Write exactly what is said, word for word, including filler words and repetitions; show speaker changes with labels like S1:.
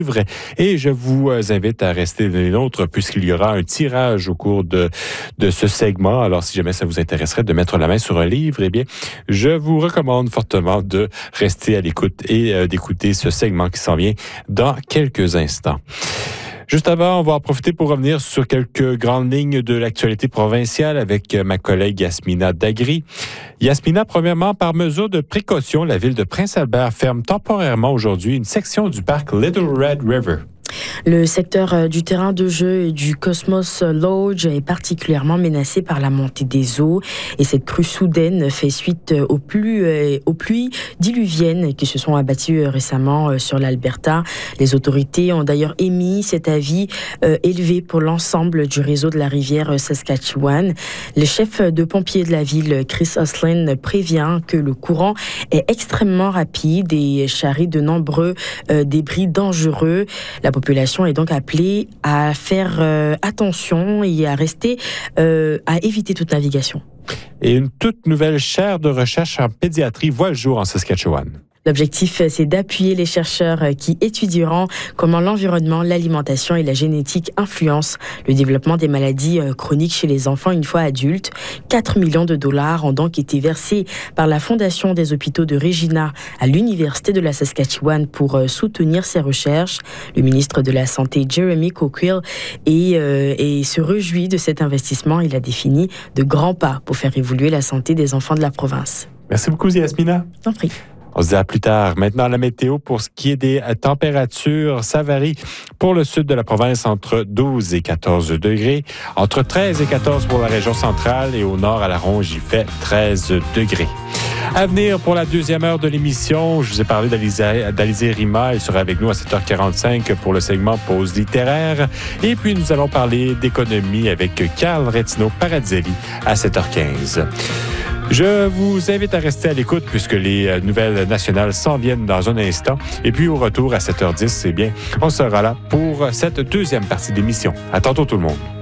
S1: Et je vous invite à rester des nôtres puisqu'il y aura un tirage au cours de, de ce segment. Alors, si jamais ça vous intéresserait de mettre la main sur un livre, eh bien, je vous recommande fortement de rester à l'écoute et euh, d'écouter ce segment qui s'en vient dans quelques instants. Juste avant, on va en profiter pour revenir sur quelques grandes lignes de l'actualité provinciale avec ma collègue Yasmina Dagri. Yasmina, premièrement, par mesure de précaution, la ville de Prince-Albert ferme temporairement aujourd'hui une section du parc Little Red River.
S2: Le secteur du terrain de jeu et du Cosmos Lodge est particulièrement menacé par la montée des eaux et cette crue soudaine fait suite aux pluies, aux pluies diluviennes qui se sont abattues récemment sur l'Alberta. Les autorités ont d'ailleurs émis cet avis euh, élevé pour l'ensemble du réseau de la rivière Saskatchewan. Le chef de pompiers de la ville, Chris Oslin, prévient que le courant est extrêmement rapide et charrie de nombreux euh, débris dangereux. La La population est donc appelée à faire euh, attention et à rester, euh, à éviter toute navigation.
S1: Et une toute nouvelle chaire de recherche en pédiatrie voit le jour en Saskatchewan.
S2: L'objectif, c'est d'appuyer les chercheurs qui étudieront comment l'environnement, l'alimentation et la génétique influencent le développement des maladies chroniques chez les enfants une fois adultes. quatre millions de dollars ont donc été versés par la Fondation des hôpitaux de Regina à l'Université de la Saskatchewan pour soutenir ces recherches. Le ministre de la Santé, Jeremy Cockerill, est, euh, est se réjouit de cet investissement. Il a défini de grands pas pour faire évoluer la santé des enfants de la province.
S1: Merci beaucoup, Yasmina.
S2: Je t'en prie.
S1: On se dit à plus tard. Maintenant, la météo pour ce qui est des températures, ça varie pour le sud de la province entre douze et quatorze degrés, entre treize et quatorze pour la région centrale et au nord à la Ronge, il fait treize degrés. À venir pour la deuxième heure de l'émission, je vous ai parlé d'Alizé Rima. Elle sera avec nous à sept heures quarante-cinq pour le segment Pause littéraire. Et puis, nous allons parler d'économie avec Carl Retino-Paradzelli à sept heures quinze. Je vous invite à rester à l'écoute puisque les nouvelles nationales s'en viennent dans un instant. Et puis au retour à sept heures dix, eh bien, on sera là pour cette deuxième partie d'émission. À tantôt tout le monde.